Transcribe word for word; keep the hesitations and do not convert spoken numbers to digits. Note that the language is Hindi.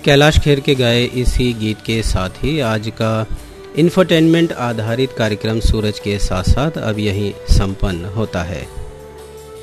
कैलाश खेर के गाए इसी गीत के साथ ही आज का इंफोटेनमेंट आधारित कार्यक्रम सूरज के साथ साथ अब यहीं संपन्न होता है।